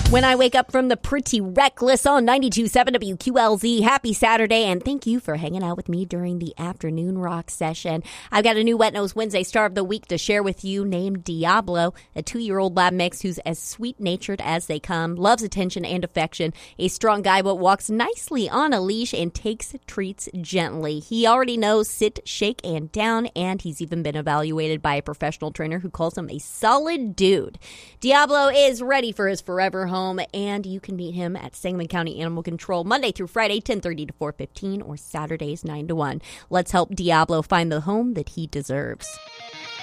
When I wake up from the Pretty Reckless on 92.7 WQLZ, happy Saturday, and thank you for hanging out with me during the afternoon rock session. I've got a new Wet Nose Wednesday star of the week to share with you named Diablo, a 2-year-old lab mix who's as sweet-natured as they come, loves attention and affection, a strong guy but walks nicely on a leash and takes treats gently. He already knows sit, shake, and down, and he's even been evaluated by a professional trainer who calls him a solid dude. Diablo is ready for his forever home, and you can meet him at Sangamon County Animal Control Monday through Friday, 10:30 to 4:15, or Saturdays, 9 to 1. Let's help Diablo find the home that he deserves.